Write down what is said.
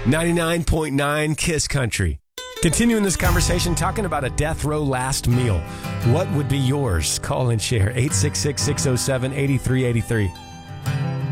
99.9 Kiss Country. Continuing this conversation, talking about a death row last meal. What would be yours? Call and share. 866-607-8383.